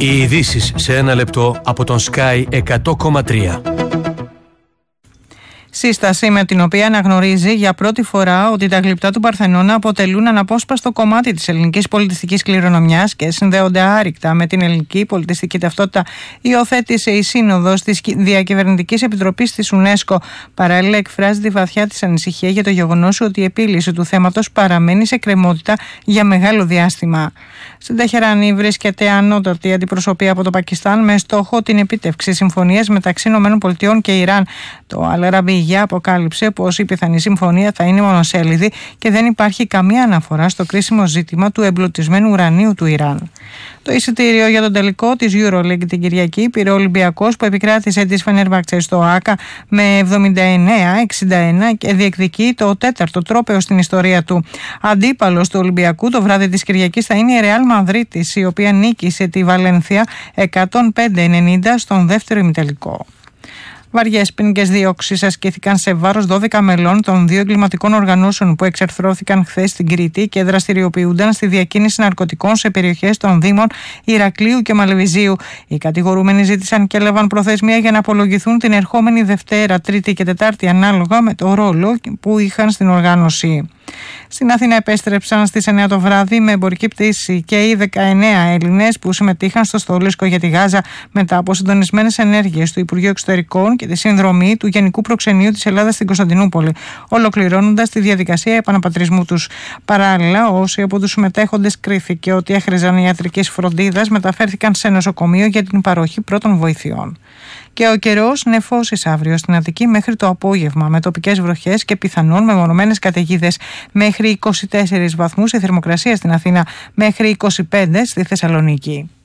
Οι ειδήσεις σε ένα λεπτό από τον Sky 100,3. Σύσταση με την οποία αναγνωρίζει για πρώτη φορά ότι τα γλυπτά του Παρθενώνα αποτελούν αναπόσπαστο κομμάτι της ελληνικής πολιτιστικής κληρονομιάς και συνδέονται άρρηκτα με την ελληνική πολιτιστική ταυτότητα, υιοθέτησε η Σύνοδος της Διακυβερνητικής Επιτροπής της UNESCO. Παράλληλα, εκφράζει τη βαθιά της ανησυχία για το γεγονός ότι η επίλυση του θέματος παραμένει σε κρεμότητα για μεγάλο διάστημα. Στην Τεχεράνη βρίσκεται ανώτατη αντιπροσωπεία από το Πακιστάν με στόχο την επίτευξη συμφωνίας μεταξύ ΗΠΑ και Ιράν. Το Αλ-Αραβίγια αποκάλυψε πως η πιθανή συμφωνία θα είναι μονοσέλιδη και δεν υπάρχει καμία αναφορά στο κρίσιμο ζήτημα του εμπλουτισμένου ουρανίου του Ιράν. Το εισιτήριο για τον τελικό της EuroLeague την Κυριακή πήρε ο Ολυμπιακός, που επικράτησε της Φενέρμπαχτσε στο ΆΚΑ με 79-61 και διεκδικεί το τέταρτο τρόπαιο στην ιστορία του. Αντίπαλος του Ολυμπιακού το βράδυ της Κυριακής θα είναι η Ρεάλ Μαδρίτης, η οποία νίκησε τη Βαλένθια 105-90 στον δεύτερο ημιτελικό. Βαριές ποινικές διώξεις ασκήθηκαν σε βάρος 12 μελών των δύο εγκληματικών οργανώσεων που εξερθρώθηκαν χθες στην Κρήτη και δραστηριοποιούνταν στη διακίνηση ναρκωτικών σε περιοχές των δήμων Ηρακλείου και Μαλεβιζίου. Οι κατηγορούμενοι ζήτησαν και έλαβαν προθεσμία για να απολογηθούν την ερχόμενη Δευτέρα, Τρίτη και Τετάρτη, ανάλογα με το ρόλο που είχαν στην οργάνωση. Στην Αθήνα επέστρεψαν στις 9 το βράδυ με εμπορική πτήση και οι 19 Έλληνες που συμμετείχαν στο στόλισκο για τη Γάζα μετά από συντονισμένες ενέργειες του Υπουργείου Εξωτερικών και τη συνδρομή του Γενικού Προξενείου της Ελλάδας στην Κωνσταντινούπολη, ολοκληρώνοντας τη διαδικασία επαναπατρισμού τους. Παράλληλα, όσοι από τους συμμετέχοντες κρίθηκε ότι έχριζαν ιατρικής φροντίδας μεταφέρθηκαν σε νοσοκομείο για την παροχή πρώτων βοηθειών. Και ο καιρός νεφώσεις αύριο στην Αττική μέχρι το απόγευμα, με τοπικές βροχές και πιθανόν μεμονωμένες καταιγίδες. Μέχρι 24 βαθμούς η θερμοκρασία στην Αθήνα, μέχρι 25 στη Θεσσαλονίκη.